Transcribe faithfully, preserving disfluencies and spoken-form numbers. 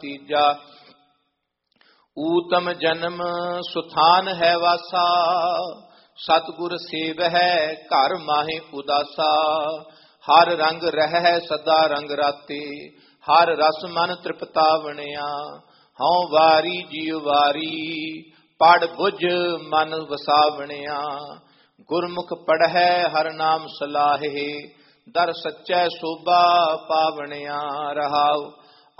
ਤੀਜਾ। ਊਤਮ ਜਨਮ ਸੁਥਾਨ ਹੈ ਵਾਸਾ, ਸਤਿਗੁਰ ਸੇਵ ਹੈ ਘਰ ਮਾਹੇ ਉਦਾਸਾ। ਹਰ ਰੰਗ ਰਹਿ ਸਦਾ ਰੰਗ ਰਾਤੇ, ਹਰ ਰਸ ਮਨ ਤ੍ਰਿਪਤਾਵਣਿਆ। ਹਉ ਵਾਰੀ ਜੀਉ ਵਾਰੀ, ਪੜ ਬੁਝ ਮਨ ਵਸਾਵਣਿਆ। ਗੁਰਮੁਖ ਪੜ੍ਹੈ ਹਰ ਨਾਮ ਸਲਾਹੇ, ਦਰ ਸੱਚੈ ਸੋਭਾ ਪਾਵਣਿਆ। ਰਹਾਉ